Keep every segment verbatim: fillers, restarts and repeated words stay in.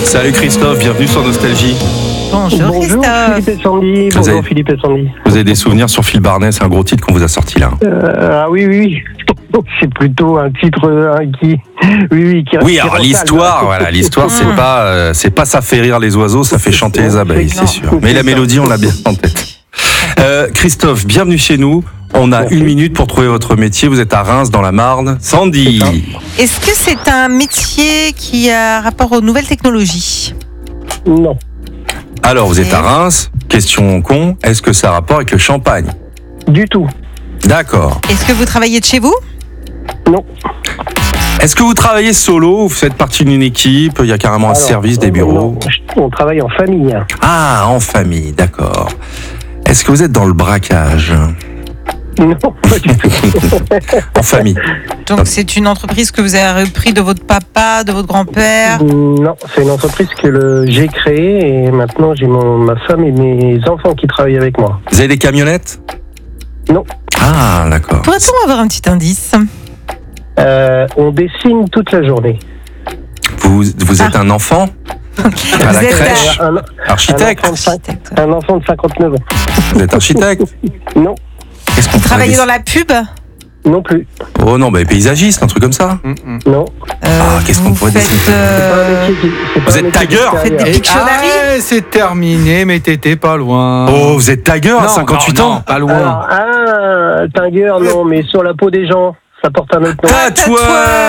Salut Christophe, bienvenue sur Nostalgie. Bonjour, Bonjour Christophe. Philippe et Sandy. Vous Bonjour avez- Philippe et Sandy. Vous avez des souvenirs sur Phil Barnet, c'est un gros titre qu'on vous a sorti là. Euh, ah oui, oui, oui. C'est plutôt un titre euh, qui, oui, oui, qui. Oui, qui alors rentable. l'histoire, voilà, l'histoire c'est pas, euh, c'est pas ça fait rire les oiseaux, ça fait chanter les abeilles, c'est sûr. Mais la mélodie, on l'a bien en tête. Euh, Christophe, bienvenue chez nous. On a Merci. une minute pour trouver votre métier. Vous êtes à Reims, dans la Marne. Sandy. Est-ce que c'est un métier qui a rapport aux nouvelles technologies? Non. Alors, vous êtes à Reims. Question con. Est-ce que ça a rapport avec le champagne? Du tout. D'accord. Est-ce que vous travaillez de chez vous? Non. Est-ce que vous travaillez solo ou vous faites partie d'une équipe? Il y a carrément un Alors, service, des euh, bureaux. non, on travaille en famille. Ah, en famille, d'accord. Est-ce que vous êtes dans le braquage? Non, pas du tout. En famille. Donc c'est une entreprise que vous avez repris de votre papa, de votre grand-père? Non, c'est une entreprise que le- j'ai créée et maintenant j'ai mon, ma femme et mes enfants qui travaillent avec moi. Vous avez des camionnettes? Non. Ah, d'accord. Pourrait-on avoir un petit indice? Euh, on dessine toute la journée. Vous, vous êtes un enfant? À la Vous êtes crèche? Un, un Architecte? enfant de cinq- un enfant de cinquante-neuf ans. Vous êtes architecte? Non, Qu'est-ce qu'on Travailler pourrait dans la pub? non plus. dessiner? Oh non, bah, paysagiste, un truc comme ça. Non. Ah, qu'est-ce qu'on vous pourrait faites, dessiner C'est pas un euh, métier qui- c'est pas Vous un êtes métier tagueur? qui Faites des carrière. Pictionary? Ah, c'est terminé, mais t'étais pas loin. Oh, vous êtes tagueur à Non, cinquante-huit non, ans? non, pas loin. Alors, ah, tagueur, non, mais sur la peau des gens, ça porte un autre nom. Tatoueur!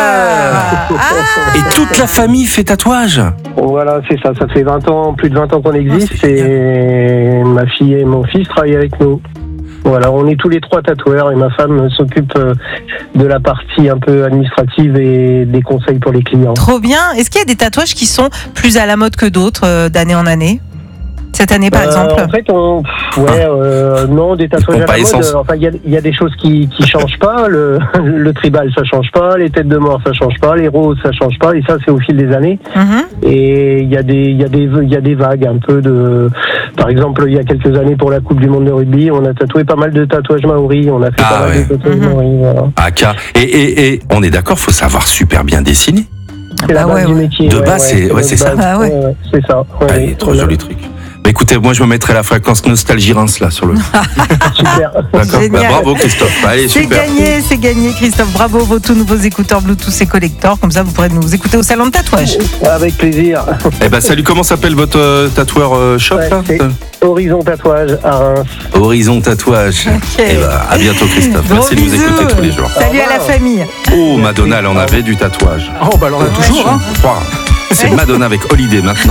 Ah. Et toute la famille fait tatouage? Voilà, c'est ça, ça fait vingt ans, plus de vingt ans qu'on existe Ah, c'est et ma fille et mon fils travaillent avec nous. Voilà, on est tous les trois tatoueurs et ma femme s'occupe euh, de la partie un peu administrative et des conseils pour les clients. Trop bien. Est-ce qu'il y a des tatouages qui sont plus à la mode que d'autres euh, d'année en année? Cette année par Euh, exemple? En fait, on, pff, ouais, euh, non, des tatouages Ils font à pas la mode. essence. euh, Enfin, il y a, il y a des choses qui, qui changent pas. Le, le tribal, ça change pas. Les têtes de mort, ça change pas. Les roses, ça change pas. Et ça, c'est au fil des années. Mhm. Et il y a des, il y a des, il y a des vagues un peu de. Par exemple, il y a quelques années pour la Coupe du Monde de rugby, on a tatoué pas mal de tatouages maoris. On a fait Ah pas mal ouais. de tatouages Mhm. maoris. Voilà. AK. Et, et, et on est d'accord, faut savoir super bien dessiner. C'est la bah base ouais, du ouais. métier. De base, c'est- ouais, notre c'est ça. base. Ah ouais. ouais, c'est ça. Ouais, Allez, trop voilà. joli truc. Bah, écoutez, moi je me mettrai la fréquence Nostalgie Reims là sur le. Super. D'accord. Bah, Génial. bravo Christophe. Allez, C'est super. gagné, c'est gagné, Christophe. Bravo, vos tous nouveaux écouteurs Bluetooth et collector. Comme ça, vous pourrez nous écouter au salon de tatouage. Avec plaisir. Eh ben salut, comment s'appelle votre euh, tatoueur euh, shop Ouais, là? c'est Horizon Tatouage à Reims. Horizon Tatouage. Eh ben, à bientôt Christophe. Gros Merci de nous bisous. écouter tous les jours. Salut à la famille. Oh Madonna, elle en avait du tatouage. Oh, bah, alors on a toujours, hein. Trois. C'est Madonna avec Holiday maintenant.